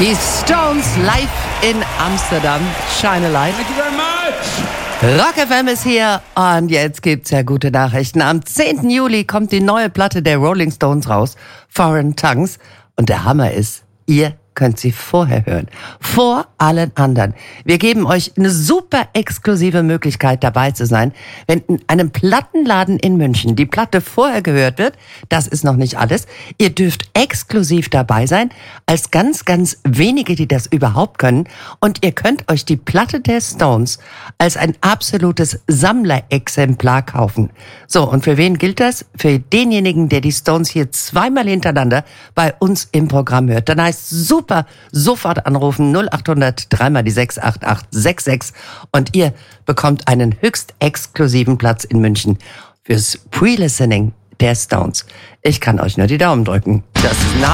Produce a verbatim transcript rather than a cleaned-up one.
Die Stones live in Amsterdam. Shine a Light. Thank you very much. Rock F M ist hier und jetzt gibt's ja gute Nachrichten. Am zehnten Juli kommt die neue Platte der Rolling Stones raus, Foreign Tongues. Und der Hammer ist, ihr könnt sie vorher hören. Vor allen anderen. Wir geben euch eine super exklusive Möglichkeit, dabei zu sein, wenn in einem Plattenladen in München die Platte vorher gehört wird. Das ist noch nicht alles. Ihr dürft exklusiv dabei sein, als ganz, ganz wenige, die das überhaupt können. Und ihr könnt euch die Platte der Stones als ein absolutes Sammlerexemplar kaufen. So, und für wen gilt das? Für denjenigen, der die Stones hier zweimal hintereinander bei uns im Programm hört. Dann heißt super sofort anrufen null acht hundert drei mal die sechs acht acht sechs sechs und ihr bekommt einen höchst exklusiven Platz in München fürs Pre-Listening der Stones. Ich kann euch nur die Daumen drücken. Das ist